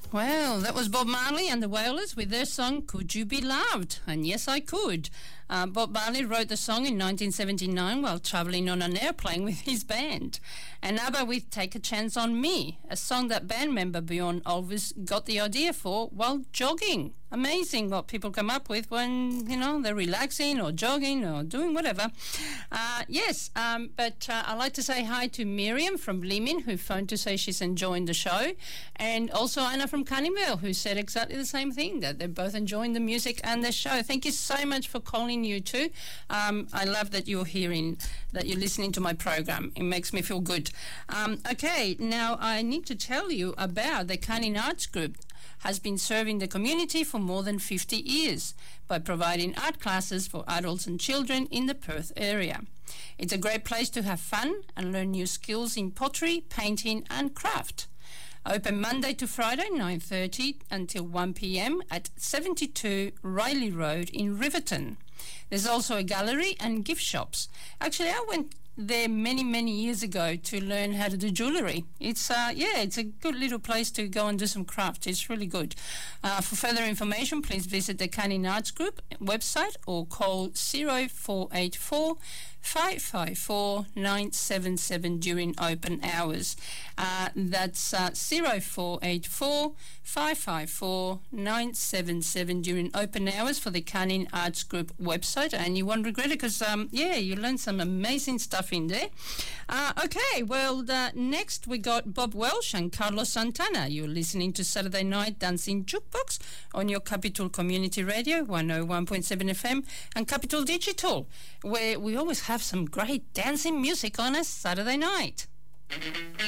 Well, that was Bob Marley and the Wailers with their song Could You Be Loved? And yes, I could. Bob Marley wrote the song in 1979 while travelling on an airplane with his band. And ABBA with Take a Chance on Me, a song that band member Bjorn Ulvaeus got the idea for while jogging. Amazing what people come up with when, they're relaxing or jogging or doing whatever. But I'd like to say hi to Miriam from Bleemin, who phoned to say she's enjoying the show, and also Anna from Cunningville, who said exactly the same thing, that they're both enjoying the music and the show. Thank you so much for calling, you two. I love that you're listening to my program. It makes me feel good. Okay, now I need to tell you about the Canning Arts Group. Has been serving the community for more than 50 years by providing art classes for adults and children in the Perth area. It's a great place to have fun and learn new skills in pottery, painting and craft. Open Monday to Friday, 9:30 until 1 p.m. at 72 Riley Road in Riverton. There's also a gallery and gift shops. Actually, I went there many years ago to learn how to do jewellery. It's a good little place to go and do some craft. It's really good. For further information, please visit the Canning Arts Group website or call 0484 554 977 during open hours. That's 0484 554 977 during open hours for the Canning Arts Group website, and you won't regret it because you learn some amazing stuff in there. Next we got Bob Welsh and Carlos Santana. You're listening to Saturday Night Dancing Jukebox on your Capital Community Radio 101.7 FM and Capital Digital, where we always have some great dancing music on a Saturday night.